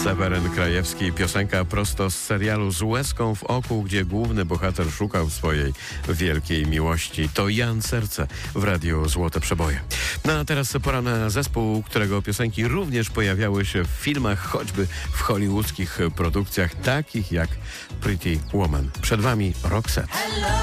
Seweryn Krajewski, piosenka prosto z serialu Z łezką w oku, gdzie główny bohater szukał swojej wielkiej miłości. To Jan Serce w radiu Złote Przeboje. No a teraz pora na zespół, którego piosenki również pojawiały się w filmach, choćby w hollywoodzkich produkcjach, takich jak Pretty Woman. Przed wami Roxette.